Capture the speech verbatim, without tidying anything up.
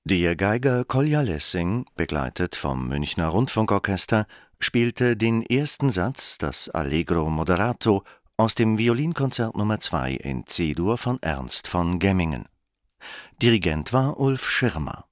Der Geiger Kolja Lessing, begleitet vom Münchner Rundfunkorchester, spielte den ersten Satz, das Allegro moderato, aus dem Violinkonzert Nummer zwei in C-Dur von Ernst von Gemmingen. Dirigent war Ulf Schirmer.